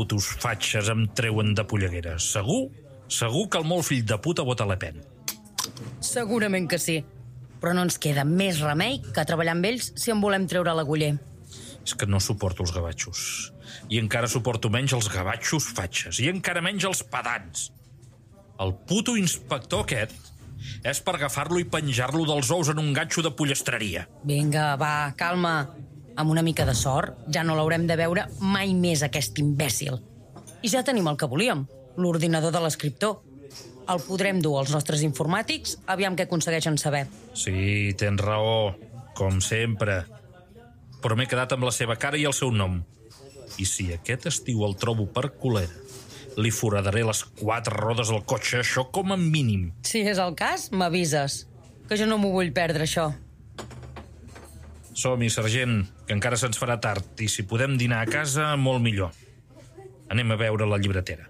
putos fatxes em treuen de pollegueres. Segur que el molt fill de puta vota Le Pen. Segurament que sí. Però no ens queda més remei que treballar amb ells si en volem treure l'aguller. És que no suporto els gavatxos. I encara suporto menys els gavatxos fatxes. I encara menys els pedants. El puto inspector aquest és per agafar-lo i penjar-lo dels ous en un ganxo de pollestreria. Vinga, va, calma. Amb una mica de sort ja no l'haurem de veure mai més, aquest imbècil. I ja tenim el que volíem, l'ordinador de l'escriptor. El podrem dur als nostres informàtics, aviam què aconsegueixen saber. Sí, tens raó, com sempre. Però m'he quedat amb la seva cara i el seu nom. I si aquest estiu el trobo per colera, li foradaré les 4 rodes al cotxe, això com a mínim. Si és el cas, m'avises, que jo no m'ho vull perdre, això. Som-hi, sergent, que encara se'ns farà tard, i si podem dinar a casa, molt millor. Anem a veure la llibretera.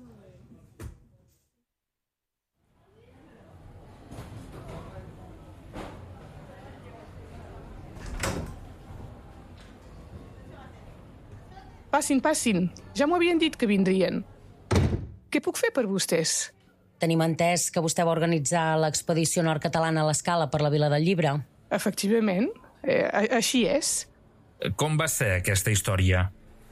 Passin. Ja m'ho havien dit que vindrien. Què puc fer per vostès? Tenim entès que vostè va organitzar l'expedició nord-catalana a l'Escala per la Vila del Llibre. Efectivament, així és. Com va ser aquesta història?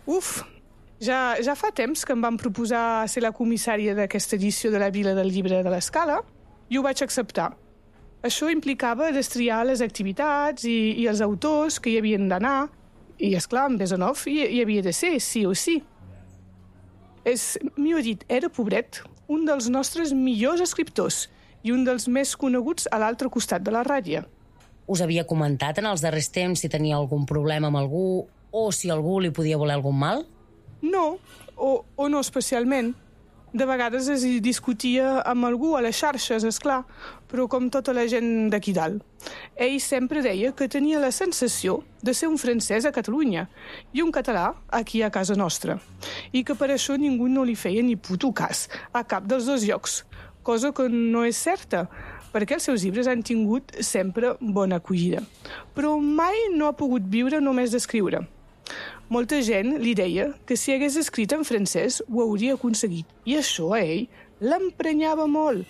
Ja fa temps que em van proposar ser la comissària d'aquesta edició de la Vila del Llibre de l'Escala i ho vaig acceptar. Això implicava destriar les activitats i els autors que hi havien d'anar i, esclar, en Besonov hi havia de ser, sí o sí. Millor dit, era, pobret, un dels nostres millors escriptors i un dels més coneguts a l'altre costat de la ràdia. Us havia comentat en els darrers temps si tenia algun problema amb algú o si algú li podia voler algun mal? No, o no especialment. De vegades es discutia amb algú a les xarxes, esclar, però com tota la gent d'aquí dalt. Ell sempre deia que tenia la sensació de ser un francès a Catalunya i un català aquí a casa nostra, i que per això ningú no li feia ni puto cas a cap dels dos llocs, cosa que no és certa, perquè els seus llibres han tingut sempre bona acollida, però mai no ha pogut viure només d'escriure. Molta gent li deia que si hagués escrit en francès ho hauria aconseguit, i això a ell l'emprenyava molt.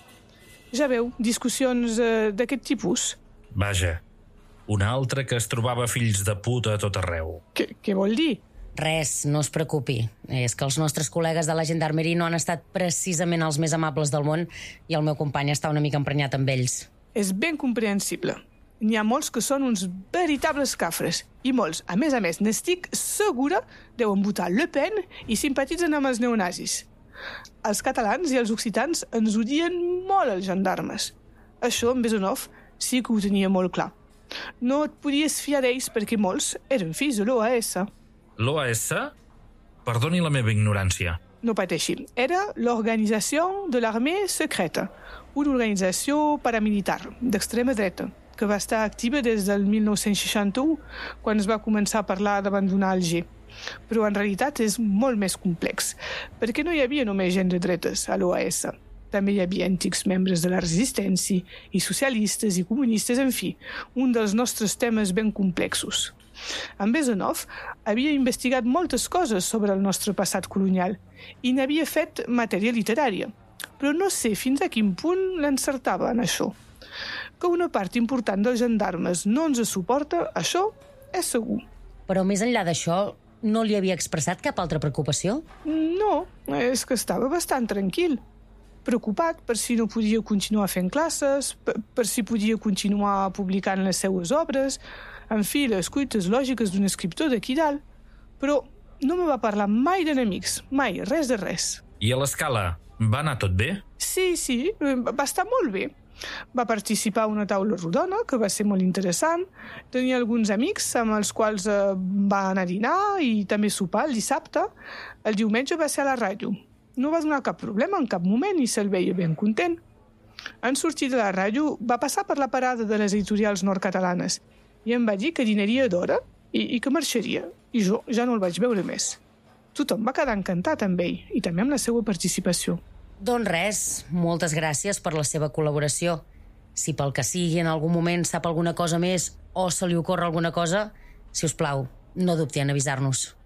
Ja veu, discussions d'aquest tipus. Vaja, una altra que es trobava fills de puta a tot arreu. Què vol dir? Res, no es preocupi. És que els nostres col·legues de la gendarmeria no han estat precisament els més amables del món i el meu company està una mica emprenyat amb ells. És ben comprensible. N'hi ha molts que són uns veritables cafres i molts, a més, n'estic segura, deuen votar Le Pen i simpatitzen amb els neonazis. Els catalans i els occitans ens odien molt els gendarmes. Això, en Besonov, sí que ho tenia molt clar. No et podies fiar d'ells perquè molts eren fills de l'OAS. L'OAS? Perdoni la meva ignorància. No pateixi. Era l'Organisation de l'Armée Secrète, una organització paramilitar d'extrema dreta, que va estar activa des del 1961, quan es va començar a parlar d'abandonar Alger. Però en realitat és molt més complex, perquè no hi havia només gent de dretes a l'OAS. També hi havia antics membres de la resistència, i socialistes i comunistes, en fi, un dels nostres temes ben complexos. En Besonov havia investigat moltes coses sobre el nostre passat colonial i n'havia fet matèria literària, però no sé fins a quin punt l'encertava en això. Que una part important dels gendarmes no ens suporta, això és segur. Però més enllà d'això, no li havia expressat cap altra preocupació? No, és que estava bastant tranquil. Preocupat per si no podia continuar fent classes, per si podia continuar publicant les seues obres, en fi, les cuites lògiques d'un escriptor d'aquí dalt. Però no me va parlar mai d'enemics, mai, res de res. I a l'Escala va anar tot bé? Sí, va estar molt bé. Va participar a una taula rodona, que va ser molt interessant. Tenia alguns amics amb els quals va anar a dinar i també sopar el dissabte. El diumenge va ser a la ràdio. No va donar cap problema en cap moment i se'l veia ben content. En sortir de la ràdio va passar per la parada de les editorials nord-catalanes i em va dir que dinaria d'hora i que marxaria. I jo ja no el vaig veure més. Tothom va quedar encantat amb ell i també amb la seva participació. Doncs res, moltes gràcies per la seva col·laboració. Si pel que sigui en algun moment sap alguna cosa més o se li ocorre alguna cosa, si us plau, no dubti en avisar-nos.